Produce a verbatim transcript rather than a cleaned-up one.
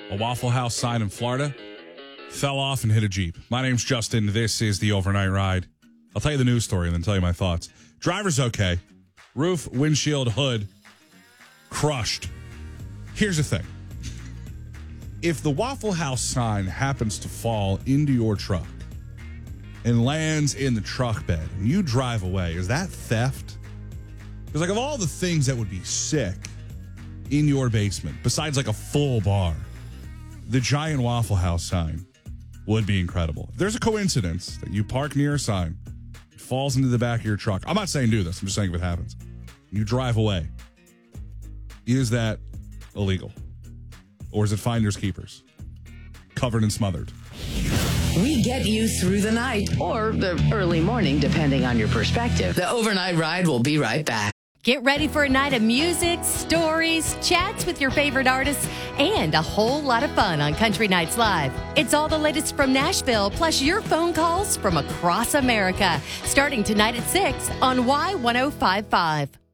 A Waffle House sign in Florida fell off and hit a Jeep. My name's Justin. This is the Overnight Ride. I'll tell you the news story and then tell you my thoughts. Driver's okay. Roof, windshield, hood, crushed. Here's the thing. If the Waffle House sign happens to fall into your truck and lands in the truck bed and you drive away, is that theft? Because like of all the things that would be sick in your basement, besides like a full bar, the giant Waffle House sign would be incredible. If there's a coincidence that you park near a sign, it falls into the back of your truck. I'm not saying do this. I'm just saying if it happens. You drive away. Is that illegal? Or is it finders keepers? Covered and smothered. We get you through the night or the early morning, depending on your perspective. The Overnight Ride will be right back. Get ready for a night of music, stories, chats with your favorite artists, and a whole lot of fun on Country Nights Live. It's all the latest from Nashville, plus your phone calls from across America. Starting tonight at six on Y ten fifty-five.